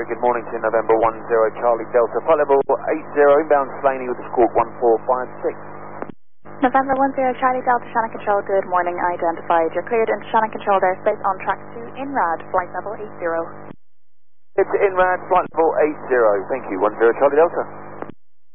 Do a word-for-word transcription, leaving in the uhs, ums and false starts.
very good morning to November one zero Charlie Delta, flight level eight zero, inbound Slaney with a squawk one four five six. November one zero Charlie Delta, Shannon Control, good morning, identified. You're cleared into Shannon Control airspace on track to INRAD, flight level eight zero. It's INRAD, flight level eight zero, thank you, one zero Charlie Delta.